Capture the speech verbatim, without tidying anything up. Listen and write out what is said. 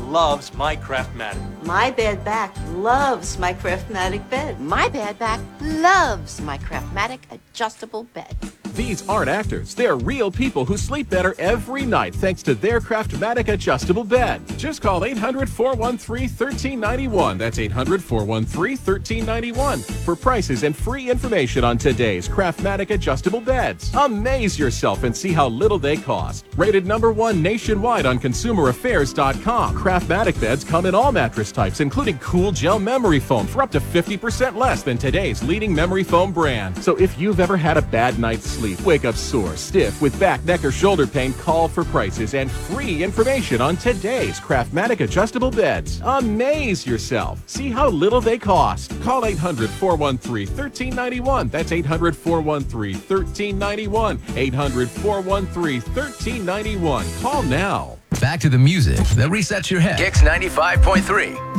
loves my Craftmatic. My bad back loves my Craftmatic bed. My bad back loves my Craftmatic adjustable bed. These aren't actors. They're real people who sleep better every night thanks to their Craftmatic adjustable bed. Just call eight hundred, four one three, one three nine one. That's eight hundred, four one three, one three nine one for prices and free information on today's Craftmatic adjustable beds. Amaze yourself and see how little they cost. Rated number one nationwide on consumer affairs dot com. Craftmatic beds come in all mattress types, including cool gel memory foam for up to fifty percent less than today's leading memory foam brand. So if you've ever had a bad night's sleep, wake up sore, stiff, with back, neck, or shoulder pain, call for prices and free information on today's Craftmatic adjustable beds. Amaze yourself. See how little they cost. Call eight hundred, four one three, one three nine one. That's eight hundred, four one three, one three nine one. eight hundred, four one three, one three nine one. Call now. Back to the music that resets your head. Kicks ninety-five point three.